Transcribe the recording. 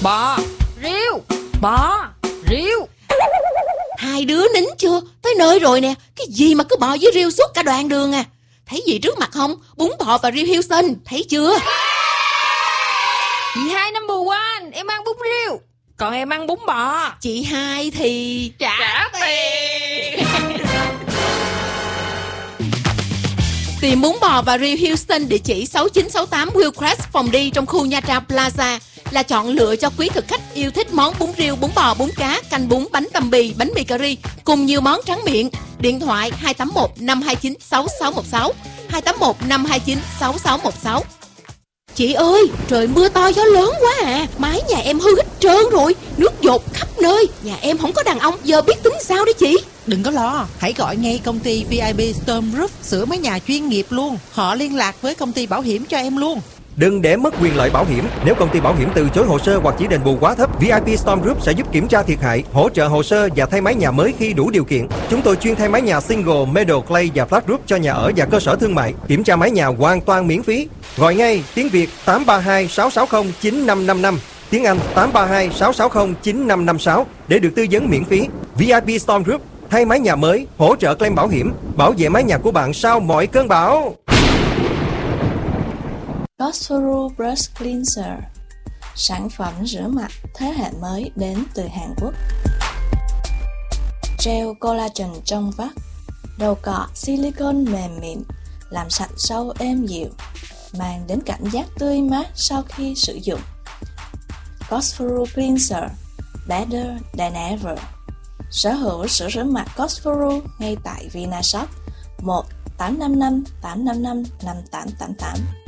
Bò, riêu, bò, riêu. Hai đứa nín chưa? Tới nơi rồi nè. Cái gì mà cứ bò với riêu suốt cả đoạn đường à? Thấy gì trước mặt không? Bún bò và riêu Houston. Thấy chưa? Chị hai number one, em ăn bún riêu, còn em ăn bún bò. Chị hai thì Trả tiền. tìm bún bò và riêu Houston địa chỉ 6968 Hillcrest Phòng đi trong khu Nha Trang Plaza là chọn lựa cho quý thực khách yêu thích món bún riêu, bún bò, bún cá, canh bún, bánh tằm bì, bánh mì cà ri cùng nhiều món tráng miệng. Điện thoại 281 529 6616 281 529 6616. Chị ơi, trời mưa to gió lớn quá à, mái nhà em hư hết trơn rồi, nước dột khắp nơi. Nhà em không có đàn ông, giờ biết tính sao đấy chị? Đừng có lo, hãy gọi ngay công ty VIP Storm Roof sửa mái nhà chuyên nghiệp luôn. Họ liên lạc với công ty bảo hiểm cho em luôn. Đừng để mất quyền lợi bảo hiểm. Nếu công ty bảo hiểm từ chối hồ sơ hoặc chỉ đền bù quá thấp, VIP Storm Group sẽ giúp kiểm tra thiệt hại, hỗ trợ hồ sơ và thay mái nhà mới khi đủ điều kiện. Chúng tôi chuyên thay mái nhà single, metal, clay và flat roof cho nhà ở và cơ sở thương mại. Kiểm tra mái nhà hoàn toàn miễn phí. Gọi ngay tiếng Việt 832 660 9555, tiếng Anh 832 660 9556 để được tư vấn miễn phí. VIP Storm Group thay mái nhà mới, hỗ trợ claim bảo hiểm, bảo vệ mái nhà của bạn sau mọi cơn bão. Cosforo Brush Cleanser, sản phẩm rửa mặt thế hệ mới đến từ Hàn Quốc. Gel collagen trong vắt, đầu cọ silicone mềm mịn, làm sạch sâu êm dịu, mang đến cảm giác tươi mát sau khi sử dụng. Cosforo Cleanser, better than ever. Sở hữu sữa rửa mặt Cosforo ngay tại Vinashop 1 855 855 5888.